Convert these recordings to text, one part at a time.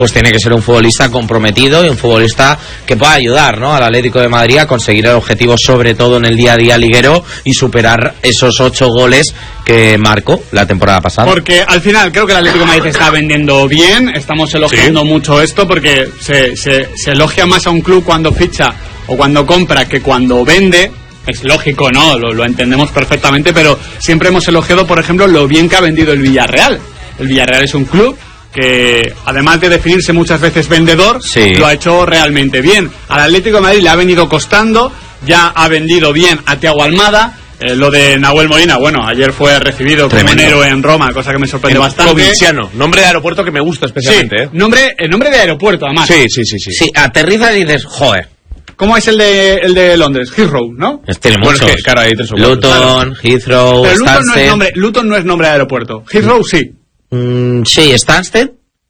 pues tiene que ser un futbolista comprometido y un futbolista que pueda ayudar, ¿no?, al Atlético de Madrid a conseguir el objetivo, sobre todo en el día a día liguero, y superar esos 8 goles que marcó la temporada pasada. Porque al final creo que el Atlético de Madrid está vendiendo bien, estamos elogiando mucho esto, porque se elogia más a un club cuando ficha o cuando compra que cuando vende. Es lógico, ¿no? Lo entendemos perfectamente, pero siempre hemos elogiado, por ejemplo, lo bien que ha vendido el Villarreal. El Villarreal es un club que, además de definirse muchas veces vendedor, lo ha hecho realmente bien. Al Atlético de Madrid le ha venido costando, ya ha vendido bien a Thiago Almada. Lo de Nahuel Molina, bueno, ayer fue recibido como un héroe en Roma, cosa que me sorprendió bastante. Covinciano, nombre de aeropuerto que me gusta especialmente. Nombre de aeropuerto, además. Sí, aterriza y dices, joder. ¿Cómo es el de Londres? Heathrow, ¿no? Tiene muchos. Bueno, es que, claro, hay 3 o 4. Luton, Heathrow, pero Stansted. Luton no es nombre de aeropuerto. Heathrow sí. Sí, Stansted.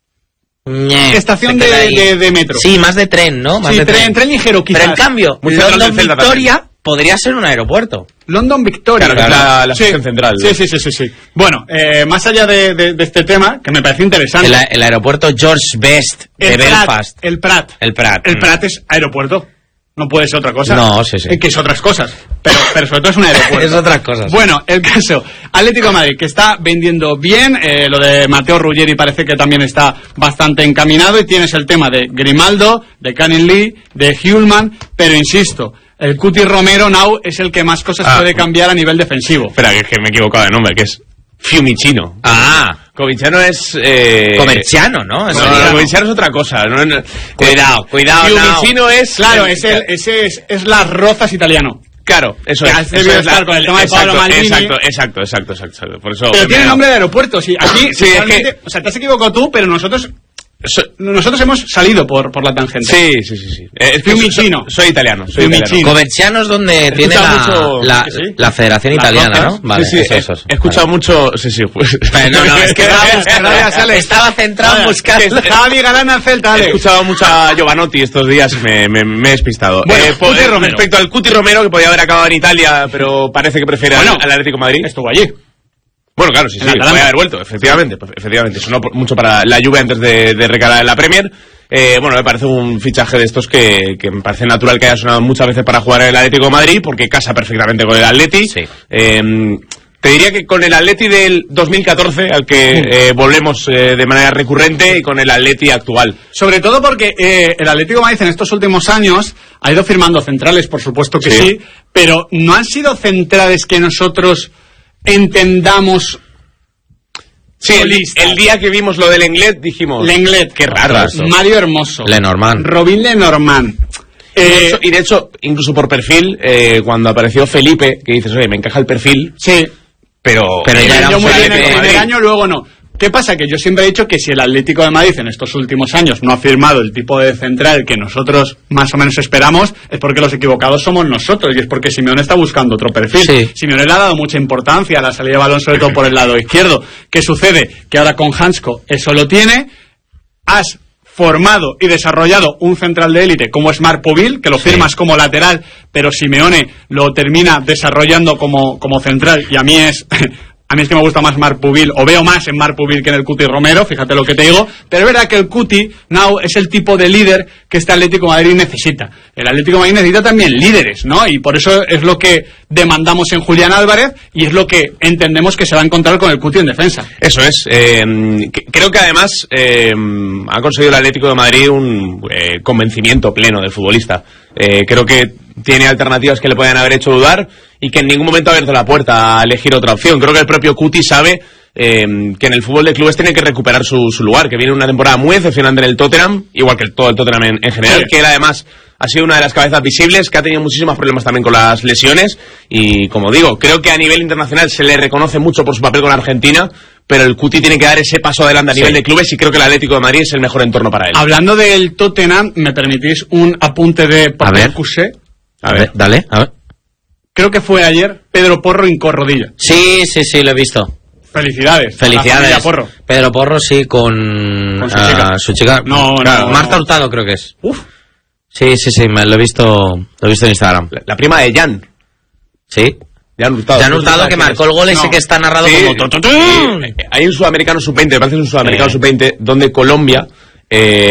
Estación de metro. Sí, más de tren, ¿no? Más de tren ligero, quizás. Pero en cambio, London Victoria podría ser un aeropuerto. London Victoria. Claro. La estación central. Sí. Bueno, más allá de este tema, que me parece interesante. El aeropuerto George Best de Belfast. El Prat es aeropuerto. No puede ser otra cosa. No, sí. Que es otras cosas. Pero sobre todo es un aeropuerto. Es otras cosas. Bueno, el caso. Atlético de Madrid, que está vendiendo bien. Lo de Matteo Ruggeri parece que también está bastante encaminado. Y tienes el tema de Grimaldo, de Canning Lee, de Hjulman. Pero insisto, el Cuti Romero now es el que más cosas puede cambiar a nivel defensivo. Espera, que me he equivocado de nombre, que es Fiumicino. Covinciano es... Comerciano, ¿no? Covinciano es otra cosa. Cuidado. Fiumicino es... Claro, ese es Las Rozas italiano. Claro, eso es. Debió estar con el tema de Pablo Maldini. Exacto. Por eso pero tiene nombre de aeropuerto, sí. Aquí, realmente, o sea, te has equivocado tú, pero nosotros hemos salido por la tangente. Sí. Fiumicino. Soy italiano. Comerciano es donde tiene la Federación Italiana, ¿no? Vale, eso. He escuchado mucho... Sí. No, es que estaba centrado en buscar... Javi Galán Celta, He escuchado mucho a Giovanotti estos días, me he despistado. Bueno, respecto al Cuti Romero, que podía haber acabado en Italia, pero parece que prefiere al Atlético de Madrid. Estuvo allí. Bueno, claro, sí, puede haber vuelto, efectivamente. Sonó mucho para la Juve antes de recalar en la Premier. Bueno, me parece un fichaje de estos que me parece natural que haya sonado muchas veces para jugar en el Atlético de Madrid, porque casa perfectamente con el Atleti. Sí. Te diría que con el Atleti del 2014, al que volvemos de manera recurrente, y con el Atleti actual. Sobre todo porque el Atlético de Madrid en estos últimos años ha ido firmando centrales, por supuesto que sí, pero no han sido centrales que nosotros entendamos. Sí, el día que vimos lo de Lenglet dijimos... Lenglet, qué raro eso. Mario Hermoso, Lenormand, Robin Lenormand. Y de hecho, incluso por perfil, cuando apareció Felipe, que dices, oye, me encaja el perfil... Sí. Pero ya era muy bien el primer año, luego no. ¿Qué pasa? Que yo siempre he dicho que si el Atlético de Madrid en estos últimos años no ha firmado el tipo de central que nosotros más o menos esperamos, es porque los equivocados somos nosotros, y es porque Simeone está buscando otro perfil. Sí. Simeone le ha dado mucha importancia a la salida de balón, sobre todo por el lado izquierdo. ¿Qué sucede? Que ahora con Hansko eso lo tiene. Has formado y desarrollado un central de élite como es Marc Pubil, que lo firmas como lateral, pero Simeone lo termina desarrollando como central, y a mí es que me gusta más Marc Pubil, o veo más en Marc Pubil que en el Cuti Romero, fíjate lo que te digo, pero es verdad que el Cuti now es el tipo de líder que este Atlético de Madrid necesita. El Atlético de Madrid necesita también líderes, ¿no? Y por eso es lo que demandamos en Julián Álvarez, y es lo que entendemos que se va a encontrar con el Cuti en defensa. Eso es. Creo que además ha conseguido el Atlético de Madrid un convencimiento pleno del futbolista. Creo que tiene alternativas que le pueden haber hecho dudar, y que en ningún momento ha abierto la puerta a elegir otra opción. Creo que el propio Cuti sabe que en el fútbol de clubes tiene que recuperar su lugar, que viene una temporada muy decepcionante en el Tottenham, igual que todo el Tottenham en general, que él además ha sido una de las cabezas visibles, que ha tenido muchísimos problemas también con las lesiones, y como digo, creo que a nivel internacional se le reconoce mucho por su papel con Argentina, pero el Cuti tiene que dar ese paso adelante a nivel de clubes, y creo que el Atlético de Madrid es el mejor entorno para él. Hablando del Tottenham, ¿me permitís un apunte de Paco Cusé? A ver, dale, a ver. Creo que fue ayer, Pedro Porro hincó rodilla. Sí, lo he visto. Felicidades. Porro. Pedro Porro, sí, con su chica. No. Marta Hurtado creo que es. Uf. Sí, lo he visto en Instagram. La prima de Jan. Sí. Jan Hurtado, que marcó el gol ese que está narrado como... Hay un sudamericano sub-20, me parece un sudamericano sub-20, donde Colombia